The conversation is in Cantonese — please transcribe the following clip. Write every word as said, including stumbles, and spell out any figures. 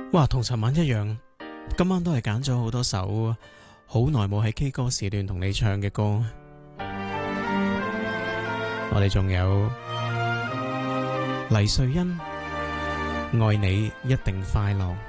哇，同尋晚一樣，今晚都係揀咗好多首好耐冇喺 K 歌時段同你唱嘅歌。我哋仲有黎瑞恩，愛你一定快樂。